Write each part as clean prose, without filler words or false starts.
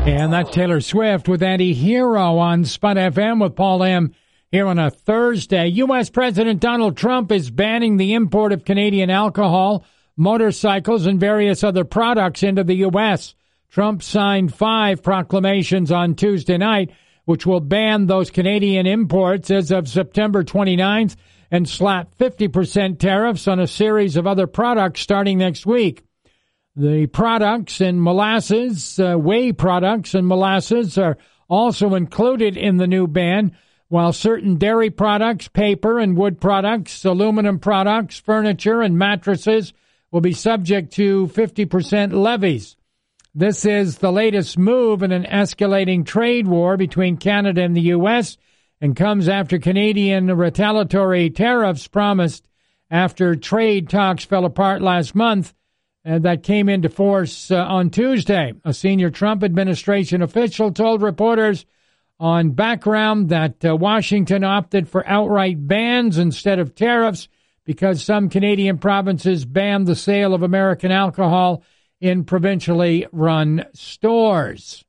And that's Taylor Swift with Anti-Hero on Spud FM with Paul M. here on a Thursday. U.S. President Donald Trump is banning the import of Canadian alcohol, motorcycles, and various other products into the U.S. Trump signed 5 proclamations on Tuesday night, which will ban those Canadian imports as of September 29th and slap 50% tariffs on a series of other products starting next week. The products and molasses, whey products and molasses are also included in the new ban, while certain dairy products, paper and wood products, aluminum products, furniture, and mattresses will be subject to 50% levies. This is the latest move in an escalating trade war between Canada and the U.S. and comes after Canadian retaliatory tariffs promised after trade talks fell apart last month. That came into force on Tuesday. A senior Trump administration official told reporters on background that Washington opted for outright bans instead of tariffs because some Canadian provinces banned the sale of American alcohol in provincially run stores.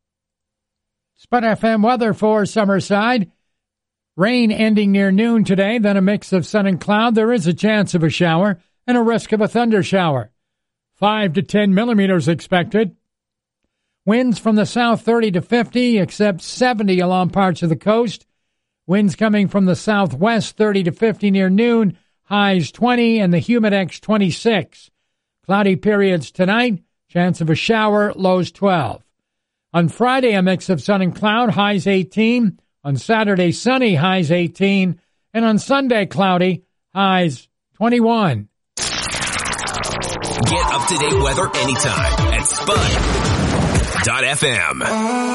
Spud FM weather for Summerside. Rain ending near noon today, then a mix of sun and cloud. There is a chance of a shower and a risk of a thunder shower. 5 to 10 millimeters expected. Winds from the south 30 to 50, except 70 along parts of the coast. Winds coming from the southwest 30 to 50 near noon, highs 20 and the Humidex 26. Cloudy periods tonight, chance of a shower, lows 12. On Friday, a mix of sun and cloud, highs 18. On Saturday, sunny, highs 18. And on Sunday, cloudy, highs 21. Get up-to-date weather anytime at Spud.fm.